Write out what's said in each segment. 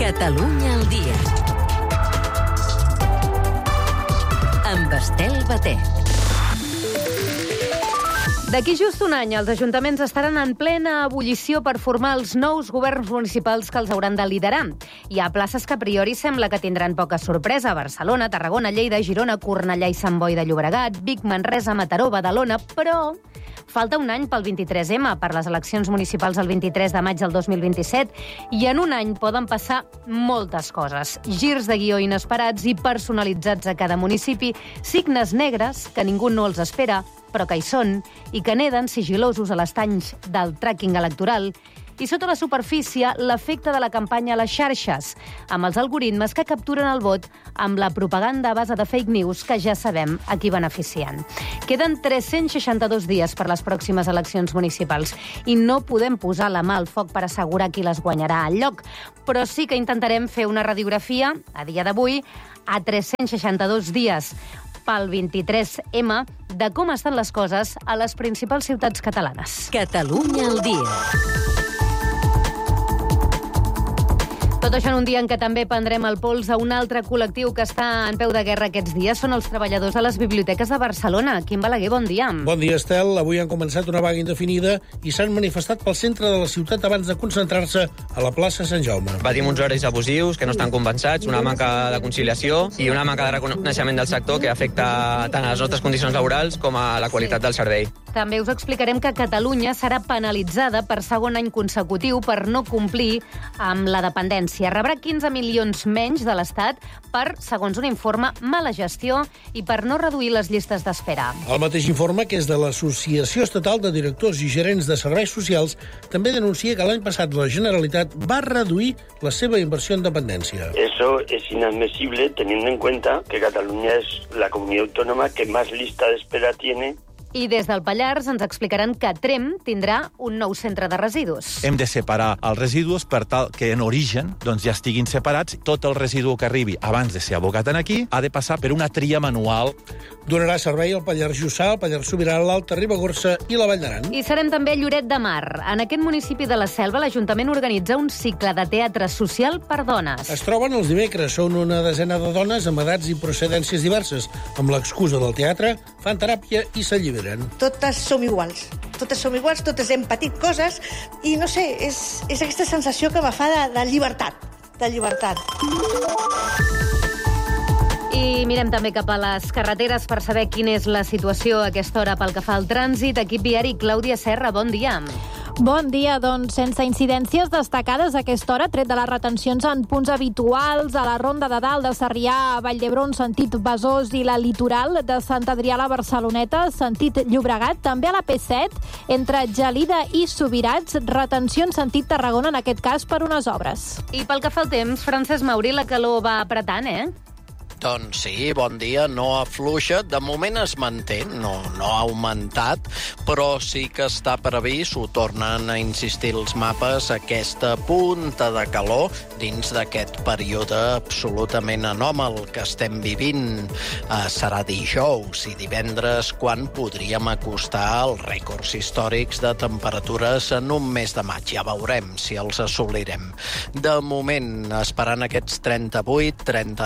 Catalunya al dia. Amb Estel Batet. D'aquí just un any, els ajuntaments estaran en plena ebullició per formar els nous governs municipals que els hauran de liderar. Hi ha places que a priori sembla que tindran poca sorpresa: Barcelona, Tarragona, Lleida, Girona, Cornellà i Sant Boi de Llobregat, Vic, Manresa, Mataró, Badalona, però falta un any pel 23M, per les eleccions municipals el 23 de maig del 2027, i en un any poden passar moltes coses. Girs de guió inesperats i personalitzats a cada municipi, signes negres que ningú no els espera, però que hi són, i que neden sigilosos a l'estany del tracking electoral, i sota la superfície l'efecte de la campanya a les xarxes, amb els algoritmes que capturen el vot amb la propaganda a base de fake news que ja sabem a qui beneficien. Queden 362 dies per les pròximes eleccions municipals i no podem posar la mà al foc per assegurar qui les guanyarà al lloc, però sí que intentarem fer una radiografia, a dia d'avui, a 362 dies pel 23M, de com estan les coses a les principals ciutats catalanes. Catalunya al dia. Tot això en un dia en què també prendrem el pols a un altre col·lectiu que està en peu de guerra aquests dies. Són els treballadors de les biblioteques de Barcelona. Quim Balaguer, bon dia. Bon dia, Estel. Avui han començat una vaga indefinida i s'han manifestat pel centre de la ciutat abans de concentrar-se a la plaça Sant Jaume. Patim uns horaris abusius que no estan compensats, una manca de conciliació i una manca de reconeixement del sector que afecta tant a les nostres condicions laborals com a la qualitat del servei. També us explicarem que Catalunya serà penalitzada per segon any consecutiu per no complir amb la dependència. Rebrà 15 milions menys de l'Estat per, segons un informe, mala gestió i per no reduir les llistes d'espera. El mateix informe, que és de l'Associació Estatal de Directors i Gerents de Serveis Socials, també denuncia que l'any passat la Generalitat va reduir la seva inversió en dependència. Eso es inadmisible teniendo en cuenta que Cataluña es la comunidad autónoma que más lista de espera tiene. I des del Pallars ens explicaran que Tremp tindrà un nou centre de residus. Hem de separar els residus per tal que en origen ja estiguin separats. Tot el residu que arribi abans de ser abocat aquí ha de passar per una tria manual. Donarà servei al Pallars Jussà, al Pallars Sobirà, l'Alta Ribagorça i la Vall d'Aran. I serem també a Lloret de Mar. En aquest municipi de la Selva, l'Ajuntament organitza un cicle de teatre social per dones. Es troben els dimecres. Són una desena de dones amb edats i procedències diverses. Amb l'excusa del teatre, fan teràpia i s'alliberen. Totes som iguals, totes hem patit coses i no sé, és aquesta sensació que me fa de llibertat, I mirem també cap a les carreteres per saber quina és la situació a aquesta hora pel que fa al trànsit. Equip viari, Clàudia Serra, bon dia. Bon dia, doncs sense incidències destacades a aquesta hora, tret de les retencions en punts habituals a la Ronda de Dalt de Sarrià a Vall d'Hebron, sentit Besòs, i la Litoral de Sant Adrià a la Barceloneta, sentit Llobregat, també a la P7, entre Gelida i Subirats, retenció en sentit Tarragona, en aquest cas per unes obres. I pel que fa al temps, Francesc Mauri, la calor va apretant, Doncs sí, bon dia, no afluixa. De moment es manté, no ha augmentat, però sí que està previst, ho tornen a insistir els mapes, aquesta punta de calor dins d'aquest període absolutament anòmal que estem vivint. Serà dijous i divendres quan podríem acostar els rècords històrics de temperatures en un mes de maig. Ja veurem si els assolirem. De moment, esperant aquests 38,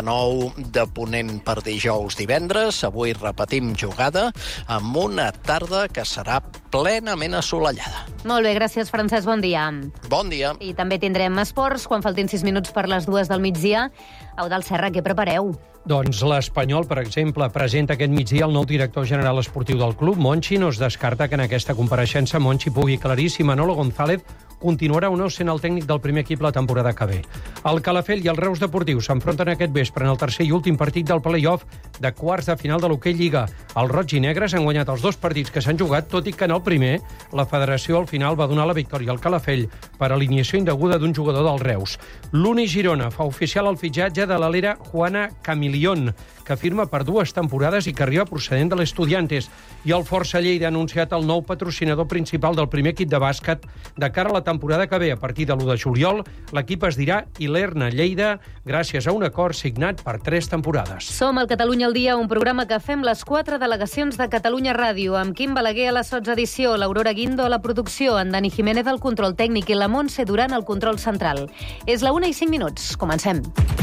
39 de ponent per dijous, divendres. Avui repetim jugada amb una tarda que serà plenament assolellada. Molt bé, gràcies, Francesc, bon dia. Bon dia. I també tindrem esports quan faltin 6 minuts per les 2 del migdia. Eudald Serra, què prepareu? Doncs l'Espanyol, per exemple, presenta aquest migdia el nou director general esportiu del club. Monchi no es descarta que en aquesta compareixença Monchi pugui aclarir si Manolo González continuarà o no sent el tècnic del primer equip la temporada que ve. El Calafell i el Reus Deportiu s'enfronten aquest vespre en el tercer i últim partit del play-off de quarts de final de l'Hockey Lliga. Els roig i negres han guanyat els 2 partits que s'han jugat, tot i que en el primer la federació al final va donar la victòria al Calafell per alineació indeguda d'un jugador del Reus. L'Uni Girona fa oficial el fitxatge de l'alera Juana Camilión, que firma per 2 temporades i que arriba procedent de l'Estudiantes. I el Força Lleida ha anunciat el nou patrocinador principal del primer equip de bàsquet de cara a la temporada que ve. A partir de l'1 de juliol, l'equip es dirà Ilerna Lleida, gràcies a un acord signat per 3 temporades. Som al Catalunya Catalunya al dia, un programa que fem les 4 delegacions de Catalunya Ràdio, amb Quim Balaguer a la sotsedició, l'Aurora Guindo a la producció, en Dani Jiménez al control tècnic i la Montse Duran al control central. És la 1:05. Comencem.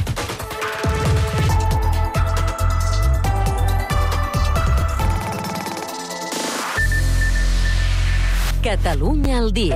Catalunya al dia.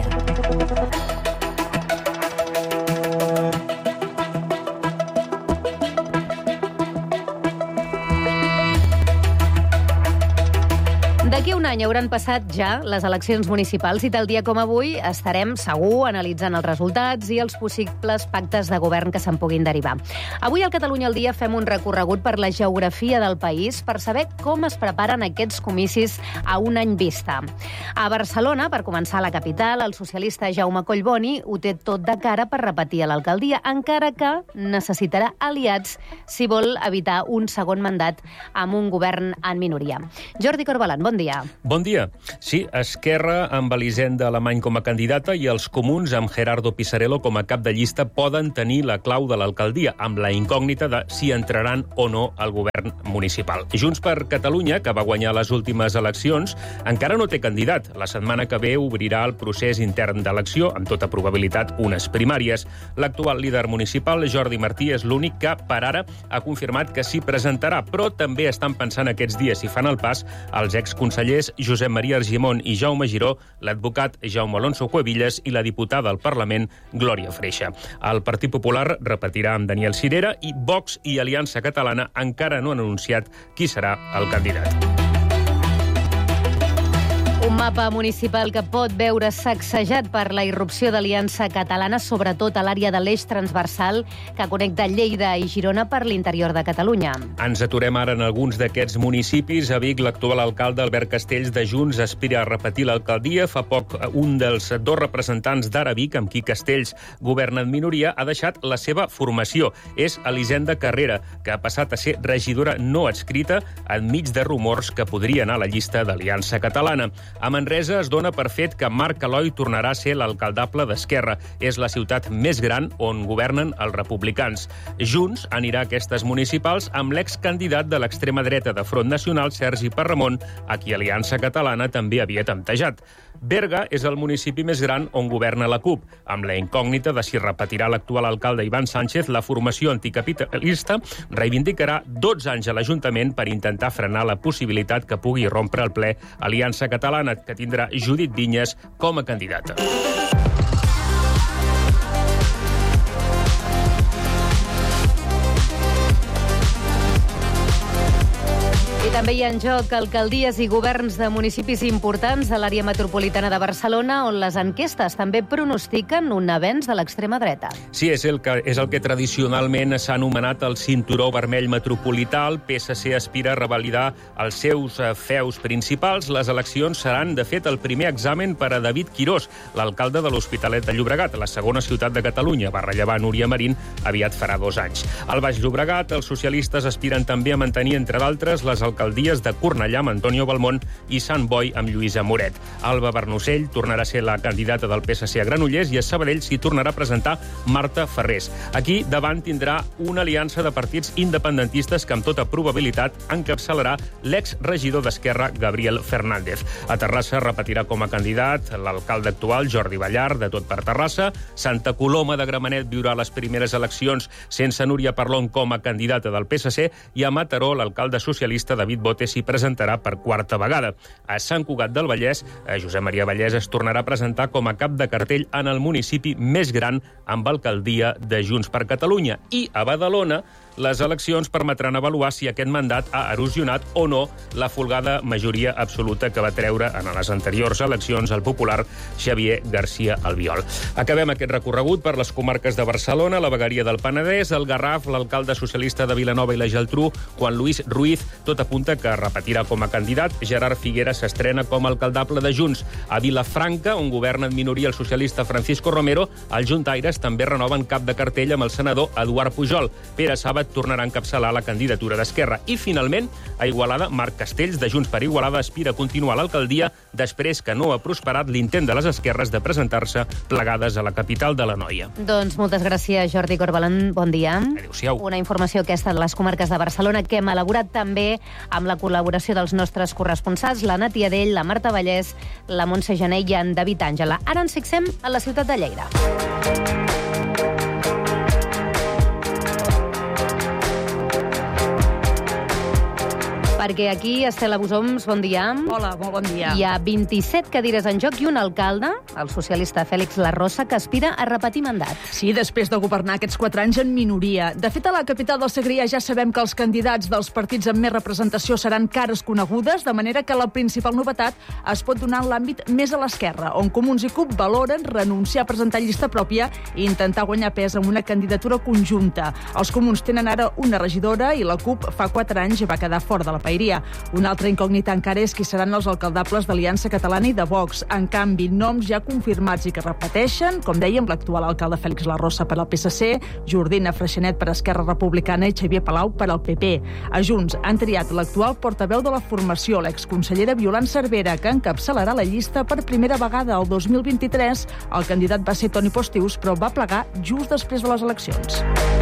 D'aquí a un any hauran passat ja les eleccions municipals i tal dia com avui estarem segur analitzant els resultats i els possibles pactes de govern que se'n puguin derivar. Avui al Catalunya al dia fem un recorregut per la geografia del país per saber com es preparen aquests comicis a un any vista. A Barcelona, per començar a la capital, el socialista Jaume Collboni ho té tot de cara per repetir a l'alcaldia, encara que necessitarà aliats si vol evitar un segon mandat amb un govern en minoria. Jordi Corbalan, bon dia. Bon dia. Sí, Esquerra amb Elisenda Alemany com a candidata i els comuns amb Gerardo Pisarello com a cap de llista poden tenir la clau de l'alcaldia, amb la incògnita de si entraran o no al govern municipal. Junts per Catalunya, que va guanyar les últimes eleccions, encara no té candidat. La setmana que ve obrirà el procés intern d'elecció, amb tota probabilitat unes primàries. L'actual líder municipal, Jordi Martí, és l'únic que, per ara, ha confirmat que s'hi presentarà, però també estan pensant aquests dies si fan el pas els exconsellers Josep Maria Argimon i Jaume Giró, l'advocat Jaume Alonso Cuevillas i la diputada al Parlament Glòria Freixa. El Partit Popular repetirà amb Daniel Sirera i Vox i Aliança Catalana encara no han anunciat qui serà el candidat. Un mapa municipal que pot veure sacsejat per la irrupció d'Aliança Catalana, sobretot a l'àrea de l'eix transversal que connecta Lleida i Girona per l'interior de Catalunya. Ens aturem ara en alguns d'aquests municipis. A Vic, l'actual alcalde Albert Castells de Junts aspira a repetir l'alcaldia. Fa poc, un dels dos representants d'Ara Vic, amb qui Castells governa en minoria, ha deixat la seva formació. És Elisenda Carrera, que ha passat a ser regidora no adscrita enmig de rumors que podria anar a la llista d'Aliança Catalana. A Manresa es dona per fet que Marc Eloi tornarà a ser l'alcaldable d'Esquerra. És la ciutat més gran on governen els republicans. Junts anirà a aquestes municipals amb l'excandidat de l'extrema dreta de Front Nacional, Sergi Parramon, a qui Aliança Catalana també havia temptejat. Berga és el municipi més gran on governa la CUP. Amb la incògnita de si repetirà l'actual alcalde Ivan Sánchez, la formació anticapitalista reivindicarà 12 anys a l'Ajuntament per intentar frenar la possibilitat que pugui rompre el ple Aliança Catalana, que tindrà Judit Vinyes com a candidata. I també hi ha en joc alcaldies i governs de municipis importants de l'àrea metropolitana de Barcelona, on les enquestes també pronostiquen un avenç de l'extrema dreta. Sí, és el que tradicionalment s'ha anomenat el cinturó vermell metropolità. El PSC aspira a revalidar els seus feus principals. Les eleccions seran, de fet, el primer examen per a David Quirós, l'alcalde de l'Hospitalet de Llobregat, la segona ciutat de Catalunya. Va rellevar Núria Marín aviat farà 2 anys. Al Baix Llobregat, els socialistes aspiren també a mantenir, entre d'altres, les alcaldies de Cornellà amb Antonio Balmont i Sant Boi amb Lluïsa Moret. Alba Bernocell tornarà a ser la candidata del PSC a Granollers i a Sabadell s'hi tornarà a presentar Marta Ferrés. Aquí davant tindrà una aliança de partits independentistes que amb tota probabilitat encapçalarà l'exregidor d'Esquerra Gabriel Fernández. A Terrassa repetirà com a candidat l'alcalde actual Jordi Ballart, de Tot per Terrassa. Santa Coloma de Gramenet viurà les primeres eleccions sense Núria Parlon com a candidata del PSC i a Mataró l'alcalde socialista David Bote s'hi presentarà per 4a vegada. A Sant Cugat del Vallès, Josep Maria Vallès es tornarà a presentar com a cap de cartell en el municipi més gran amb alcaldia de Junts per Catalunya. I a Badalona, les eleccions permetran avaluar si aquest mandat ha erosionat o no la folgada majoria absoluta que va treure en les anteriors eleccions el popular Xavier García Albiol. Acabem aquest recorregut per les comarques de Barcelona, la vegueria del Penedès, el Garraf, l'alcalde socialista de Vilanova i la Geltrú, Juan Luis Ruiz. Tot apunta que repetirà com a candidat. Gerard Figueras s'estrena com a alcaldable de Junts. A Vilafranca, on governa en minoria el socialista Francisco Romero, els juntaires també renoven cap de cartell amb el senador Eduard Pujol. Pere Saba tornarà a encapçalar la candidatura d'Esquerra. I, finalment, a Igualada, Marc Castells, de Junts per Igualada, aspira a continuar a l'alcaldia després que no ha prosperat l'intent de les esquerres de presentar-se plegades a la capital de l'Anoia. Doncs moltes gràcies, Jordi Corbalan. Bon dia. Adéu-siau. Una informació aquesta de les comarques de Barcelona que hem elaborat també amb la col·laboració dels nostres corresponsals, la Nati Adell, la Marta Vallès, la Montse Jané i en David Àngela. Ara ens fixem a la ciutat de Lleida. Perquè aquí, Estela Busoms, bon dia. Hola, molt bon dia. Hi ha 27 cadires en joc i un alcalde, el socialista Fèlix Larrosa, que aspira a repetir mandat. Sí, després de governar aquests 4 anys en minoria. De fet, a la capital del Segrià ja sabem que els candidats dels partits amb més representació seran cares conegudes, de manera que la principal novetat es pot donar en l'àmbit més a l'esquerra, on Comuns i CUP valoren renunciar a presentar llista pròpia i intentar guanyar pes amb una candidatura conjunta. Els Comuns tenen ara una regidora i la CUP fa 4 anys va quedar fora de la paeria. Una altra incògnita encara és qui seran els alcaldables d'Aliança Catalana i de Vox. En canvi, noms ja confirmats i que repeteixen, com dèiem, l'actual alcalde Fèlix Larrosa per al PSC, Jordina Freixenet per Esquerra Republicana i Xavier Palau per al PP. A Junts han triat l'actual portaveu de la formació, l'exconsellera Violant Cervera, que encapçalarà la llista per primera vegada el 2023. El candidat va ser Toni Postius, però va plegar just després de les eleccions.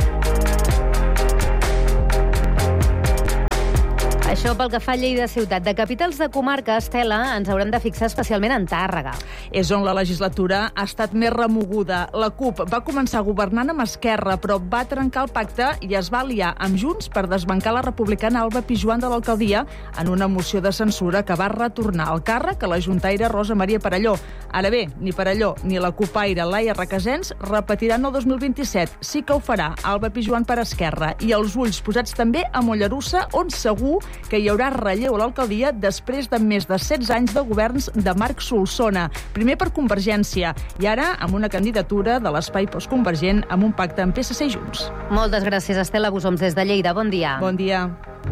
Això pel que fa a Lleida ciutat. De capitals de comarca, Estela, ens haurem de fixar especialment en Tàrrega. És on la legislatura ha estat més remoguda. La CUP va començar governant amb Esquerra, però va trencar el pacte i es va aliar amb Junts per desbancar la republicana Alba Pijuan de l'alcaldia en una moció de censura que va retornar al càrrec a la juntaire Rosa Maria Perelló. Ara bé, ni Perelló ni la cupaire Laia Requesens repetiran el 2027. Sí que ho farà Alba Pijuan per Esquerra i els ulls posats també a Mollerussa, on segur que hi haurà relleu a l'alcaldia després de més de 16 anys de governs de Marc Solsona. Primer per Convergència i ara amb una candidatura de l'espai postconvergent amb un pacte amb PSC i Junts. Moltes gràcies, Estela Busoms, des de Lleida. Bon dia. Bon dia.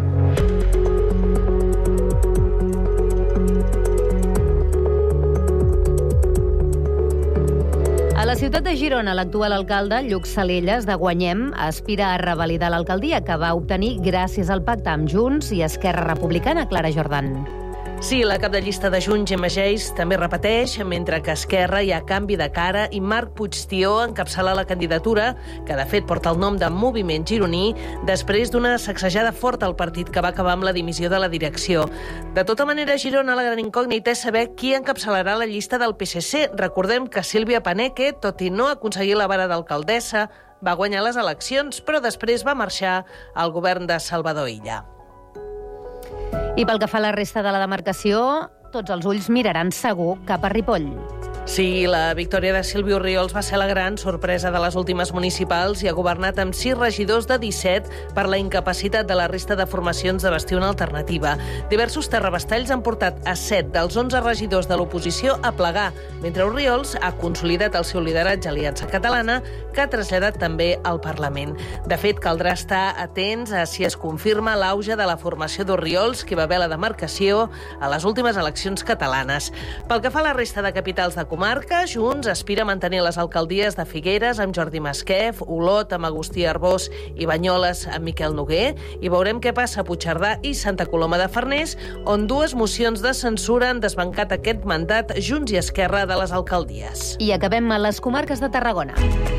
A la ciutat de Girona, l'actual alcalde, Lluc Salelles, de Guanyem, aspira a revalidar l'alcaldia que va obtenir gràcies al pacte amb Junts i Esquerra Republicana, Clara Jordan. Sí, la cap de llista de Junts, Gemma Geis, també repeteix, mentre que a Esquerra hi ha canvi de cara i Marc Puigtió encapçala la candidatura, que de fet porta el nom de Moviment Gironí, després d'una sacsejada forta al partit que va acabar amb la dimissió de la direcció. De tota manera, a Girona la gran incògnita és saber qui encapçalarà la llista del PSC. Recordem que Sílvia Paneque, tot i no aconseguir la vara d'alcaldessa, va guanyar les eleccions, però després va marxar al govern de Salvador Illa. I pel que fa a la resta de la demarcació, tots els ulls miraran segur cap a Ripoll. Sí, la victòria de Sílvia Orriols va ser la gran sorpresa de les últimes municipals i ha governat amb 6 regidors de 17 per la incapacitat de la resta de formacions de vestir una alternativa. Diversos terrabastalls han portat a 7 dels 11 regidors de l'oposició a plegar, mentre Orriols ha consolidat el seu lideratge a Aliança Catalana, que ha traslladat també al Parlament. De fet, caldrà estar atents a si es confirma l'auge de la formació d'Orriols, que va haver la demarcació a les últimes eleccions catalanes. Pel que fa a la resta de capitals de comarca, Junts aspira a mantenir les alcaldies de Figueres amb Jordi Masquef, Olot amb Agustí Arbós i Banyoles amb Miquel Noguer, i veurem què passa a Puigcerdà i Santa Coloma de Farners, on 2 mocions de censura han desbancat aquest mandat Junts i Esquerra de les alcaldies. I acabem a les comarques de Tarragona.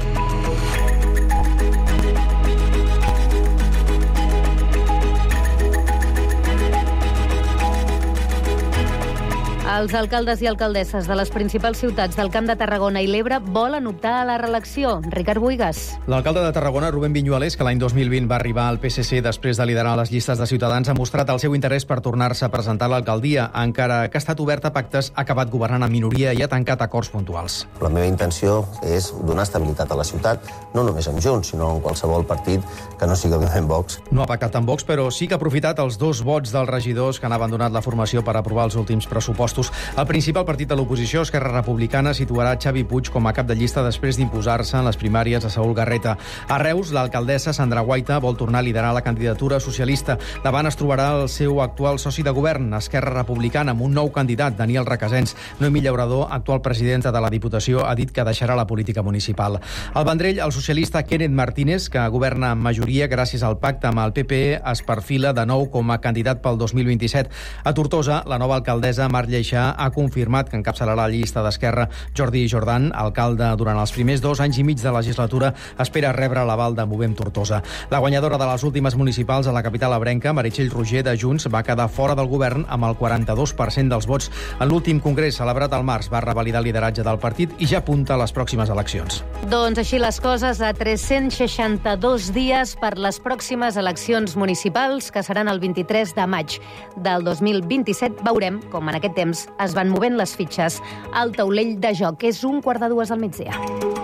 Els alcaldes i alcaldesses de les principals ciutats del Camp de Tarragona i l'Ebre volen optar a la reelecció. Ricard Buigas. L'alcalde de Tarragona, Rubén Viñuales, que l'any 2020 va arribar al PSC després de liderar les llistes de Ciutadans, ha mostrat el seu interès per tornar-se a presentar a l'alcaldia. Encara que ha estat obert a pactes, ha acabat governant en minoria i ha tancat acords puntuals. La meva intenció és donar estabilitat a la ciutat, no només amb Junts, sinó en qualsevol partit que no sigui òbviament Vox. No ha pactat amb Vox, però sí que ha aprofitat els 2 vots dels regidors que han abandonat la formació per aprovar els últims pressupostos votos. El principal partit de l'oposició, Esquerra Republicana, situarà Xavi Puig com a cap de llista després d'imposar-se en les primàries a Saúl Garreta. A Reus, l'alcaldessa Sandra Guaita vol tornar a liderar la candidatura socialista. Davant es trobarà el seu actual soci de govern, Esquerra Republicana, amb un nou candidat, Daniel Requesens. Noemi Llaurador, actual presidenta de la Diputació, ha dit que deixarà la política municipal. Al Vendrell, el socialista Kenneth Martínez, que governa amb majoria gràcies al pacte amb el PP, es perfila de nou com a candidat pel 2027. A Tortosa, la nova alcaldessa Mar Lleixà ha confirmat que encapçalarà la llista d'Esquerra. Jordi Jordan, alcalde durant els primers 2 anys i mig de legislatura, espera rebre l'aval de Movem Tortosa. La guanyadora de les últimes municipals a la capital ebrenca, Meritxell Roger de Junts, va quedar fora del govern amb el 42% dels vots. En l'últim congrés celebrat al març va revalidar el lideratge del partit i ja apunta a les pròximes eleccions. Doncs així les coses, a 362 dies per les pròximes eleccions municipals, que seran el 23 de maig del 2027. Veurem com en aquest temps es van movent les fitxes al taulell de joc. És 1:45 al migdia.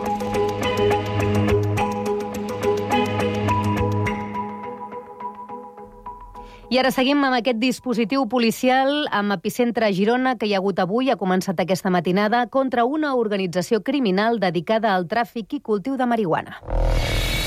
I ara seguim amb aquest dispositiu policial amb epicentre a Girona que hi ha hagut avui, ha començat aquesta matinada, contra una organització criminal dedicada al tràfic i cultiu de marihuana.